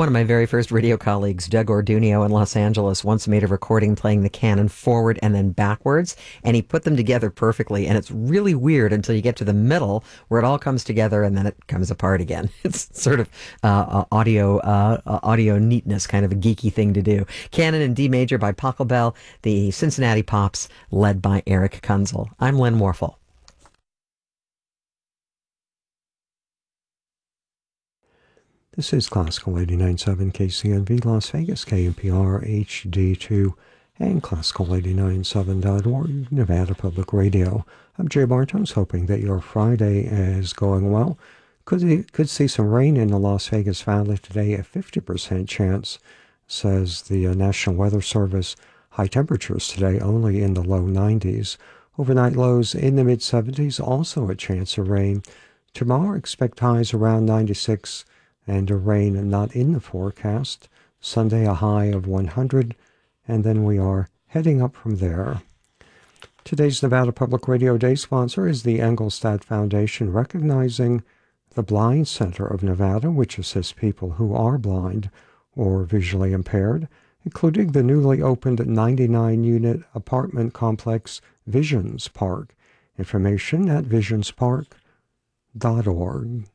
One of my very first radio colleagues, Doug Ordunio in Los Angeles, once made a recording playing the canon forward and then backwards, and he put them together perfectly. And it's really weird until you get to the middle where it all comes together and then it comes apart again. It's sort of audio neatness, kind of a geeky thing to do. Canon in D major by Pachelbel, the Cincinnati Pops, led by Eric Kunzel. I'm Len Morphle. This is Classical 89.7 KCNV Las Vegas, KNPR HD2, and Classical89.7.org, Nevada Public Radio. I'm Jay Bartos, hoping that your Friday is going well. Could see some rain in the Las Vegas Valley today, a 50% chance, says the National Weather Service. High temperatures today only in the low 90s. Overnight lows in the mid-70s, also a chance of rain. Tomorrow, expect highs around 96 and a rain not in the forecast. Sunday, a high of 100, and then we are heading up from there. Today's Nevada Public Radio Day sponsor is the Engelstad Foundation, recognizing the Blind Center of Nevada, which assists people who are blind or visually impaired, including the newly opened 99-unit apartment complex Visions Park. Information at visionspark.org.